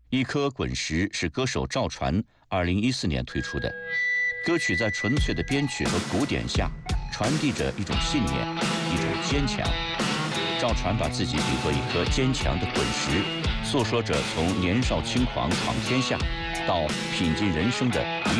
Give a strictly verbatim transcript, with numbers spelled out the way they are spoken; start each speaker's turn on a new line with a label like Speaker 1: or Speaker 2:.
Speaker 1: 一颗滚石是歌手赵传二零一四年推出的歌曲，在纯粹的编曲和鼓点下，传递着一种信念，一种坚强。赵传把自己比作一颗坚强的滚石，诉说着从年少轻狂闯天下到品尽人生的